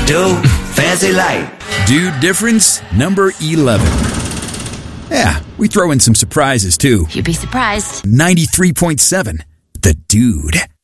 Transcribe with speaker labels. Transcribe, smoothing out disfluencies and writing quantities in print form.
Speaker 1: Dude, fancy light.
Speaker 2: Dude difference number 11. Yeah, we throw in some surprises too.
Speaker 3: You'd be surprised.
Speaker 2: 93.7, The Dude.